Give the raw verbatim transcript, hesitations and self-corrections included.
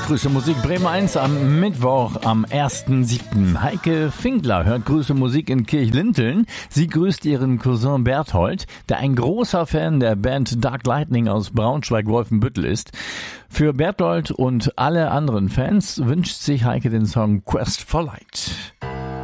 Grüße Musik Bremen eins am Mittwoch am ersten siebten Heike Finkler hört Grüße Musik in Kirchlinteln. Sie grüßt ihren Cousin Berthold, der ein großer Fan der Band Dark Lightning aus Braunschweig-Wolfenbüttel ist. Für Berthold und alle anderen Fans wünscht sich Heike den Song Quest for Light.